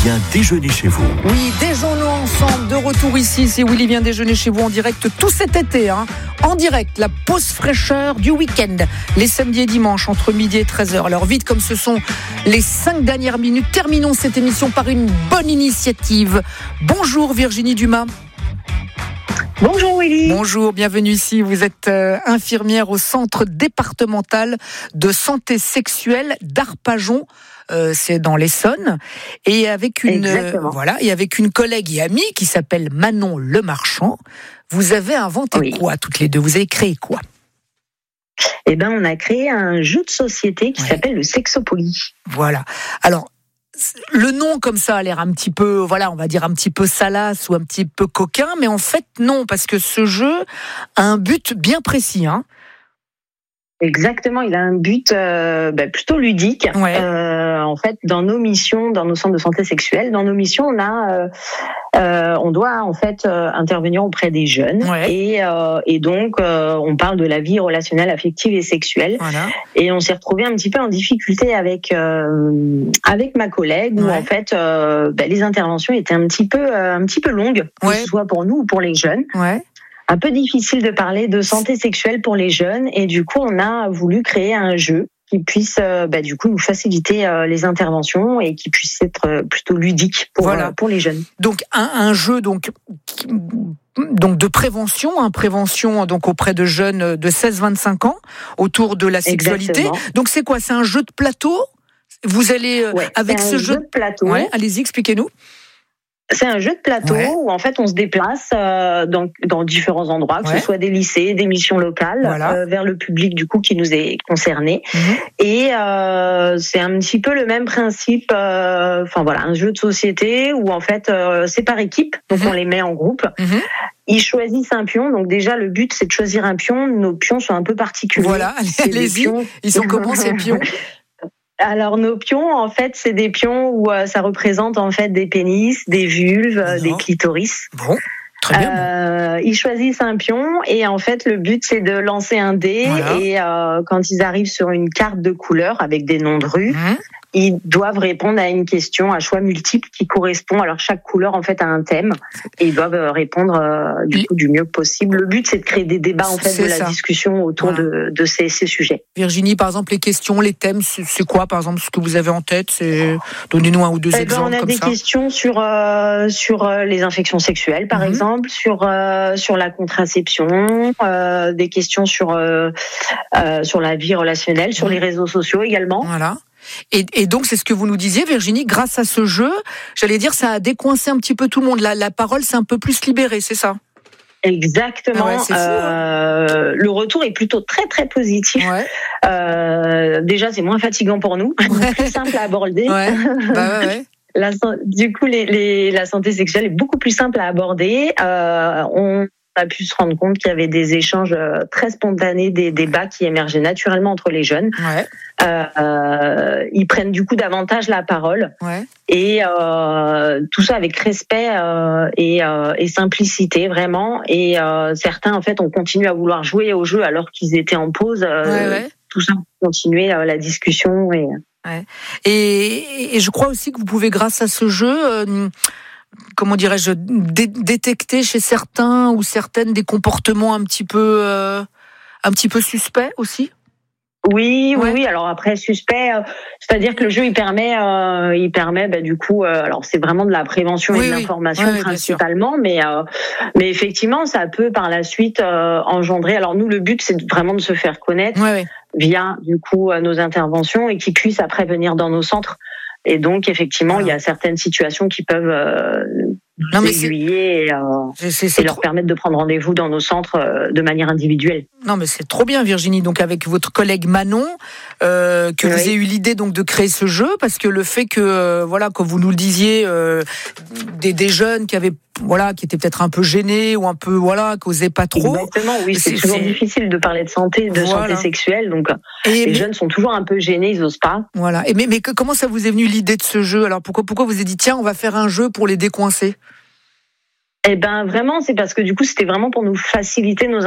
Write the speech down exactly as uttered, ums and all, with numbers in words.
vient déjeuner chez vous. Oui, déjeunons ensemble, de retour ici, c'est Willy vient déjeuner chez vous en direct tout cet été. Hein. En direct, la pause fraîcheur du week-end, les samedis et dimanches entre midi et treize heures. Alors vite comme ce sont les cinq dernières minutes, terminons cette émission par une bonne initiative. Bonjour Virginie Dumas. Bonjour Willy. Bonjour, bienvenue ici. Vous êtes euh, infirmière au centre départemental de santé sexuelle d'Arpajon. Euh, c'est dans l'Essonne. Et avec une euh, voilà, et avec une collègue et amie qui s'appelle Manon Lemarchand, vous avez inventé oui. quoi toutes les deux? Vous avez créé quoi? Eh ben, on a créé un jeu de société qui ouais. s'appelle le Sexopoly. Voilà. Alors. Le nom comme ça a l'air un petit peu, voilà, on va dire un petit peu salace ou un petit peu coquin, mais en fait non, parce que ce jeu a un but bien précis, hein. Exactement, il a un but euh, bah, plutôt ludique. Ouais. Euh, en fait, dans nos missions, dans nos centres de santé sexuelle, dans nos missions, on a, euh, euh, on doit en fait euh, intervenir auprès des jeunes, ouais. et, euh, et donc euh, on parle de la vie relationnelle, affective et sexuelle. Voilà. Et on s'est retrouvé un petit peu en difficulté avec euh, avec ma collègue, où ouais. en fait euh, bah, les interventions étaient un petit peu euh, un petit peu longues, que ouais. ce soit pour nous ou pour les jeunes. Ouais. Un peu difficile de parler de santé sexuelle pour les jeunes, et du coup on a voulu créer un jeu qui puisse euh, bah, du coup nous faciliter euh, les interventions et qui puisse être euh, plutôt ludique pour voilà. euh, pour les jeunes. Donc un, un jeu donc qui, donc de prévention, hein, prévention donc auprès de jeunes de seize à vingt-cinq ans autour de la sexualité. Exactement. Donc c'est quoi? C'est un jeu de plateau? Vous allez euh, ouais, avec ce jeu de plateau. Ouais, allez-y, expliquez-nous. C'est un jeu de plateau ouais. où en fait on se déplace euh, dans, dans différents endroits, que ouais. ce soit des lycées, des missions locales, voilà. euh, vers le public du coup qui nous est concerné. Mmh. Et euh, c'est un petit peu le même principe. Enfin euh, voilà, un jeu de société où en fait euh, c'est par équipe, donc mmh. on les met en groupe. Mmh. Ils choisissent un pion, donc déjà le but c'est de choisir un pion. Nos pions sont un peu particuliers. Voilà, allez-y. Pions... Ils sont comment ces pions? Alors nos pions, en fait, c'est des pions où euh, ça représente en fait des pénis, des vulves, euh, des clitoris. Bon, très bien. Euh, ils choisissent un pion et en fait le but c'est de lancer un dé voilà. et euh, quand ils arrivent sur une carte de couleur avec des noms de rues, mmh. ils doivent répondre à une question à choix multiple qui correspond. Alors chaque couleur en fait a un thème et ils doivent répondre euh, du coup du mieux possible. Le but c'est de créer des débats en fait c'est de la ça. discussion autour voilà. de, de ces, ces sujets. Virginie, par exemple les questions, les thèmes, c'est quoi par exemple ce que vous avez en tête? C'est donnez-nous un ou deux eh exemples ben, on a comme des ça. questions sur euh, sur euh, les infections sexuelles par mmh. exemple, sur euh, sur la contraception, euh, des questions sur euh, euh, sur la vie relationnelle, mmh. sur les réseaux sociaux également. Voilà. Et, et donc, c'est ce que vous nous disiez, Virginie, grâce à ce jeu, j'allais dire, ça a décoincé un petit peu tout le monde. La, la parole s'est un peu plus libérée, c'est ça? Exactement. Ah ouais, c'est fou, euh, hein. Le retour est plutôt très très positif. Ouais. Euh, déjà, c'est moins fatigant pour nous, ouais. plus simple à aborder. Ouais. Bah ouais, ouais. La, du coup, les, les, la santé sexuelle est beaucoup plus simple à aborder. Euh, on a pu se rendre compte qu'il y avait des échanges très spontanés, des débats qui émergeaient naturellement entre les jeunes. Ouais. Euh, ils prennent du coup davantage la parole ouais. et euh, tout ça avec respect euh, et, euh, et simplicité vraiment. Et euh, certains en fait ont continué à vouloir jouer au jeu alors qu'ils étaient en pause. Euh, ouais, ouais. Tout ça pour continuer euh, la discussion et. Ouais. Et, et je crois aussi que vous pouvez grâce à ce jeu. Euh, comment dirais-je, dé- détecter chez certains ou certaines des comportements un petit peu, euh, un petit peu suspects aussi? Oui, ouais. oui, oui. Alors après, suspect, euh, c'est-à-dire que le jeu, il permet, euh, il permet, bah, du coup, euh, alors c'est vraiment de la prévention oui, et de oui. l'information ouais, principalement, mais, euh, mais effectivement, ça peut par la suite euh, engendrer. Alors nous, le but, c'est vraiment de se faire connaître ouais, ouais. via, du coup, euh, nos interventions et qu'ils puissent après venir dans nos centres. Et donc, effectivement, il y a certaines situations qui peuvent euh, non, mais aiguiller et, euh, c'est, c'est, c'est et leur trop... permettre de prendre rendez-vous dans nos centres euh, de manière individuelle. Non, mais c'est trop bien, Virginie. Donc, avec votre collègue Manon, euh, que oui. vous ayez eu l'idée donc de créer ce jeu, parce que le fait que, euh, voilà, comme vous nous le disiez, euh, des, des jeunes qui avaient, voilà, qui étaient peut-être un peu gênés ou un peu, voilà, qui n'osaient pas trop. Exactement, oui, c'est, c'est toujours c'est... difficile de parler de santé, de voilà. santé sexuelle. Donc, et les mais... jeunes sont toujours un peu gênés, ils n'osent pas. Voilà. Et mais, mais comment ça vous est venu l'idée de ce jeu? Alors, pourquoi, pourquoi vous avez dit, tiens, on va faire un jeu pour les décoincer? Eh ben, vraiment, c'est parce que du coup, c'était vraiment pour nous faciliter nos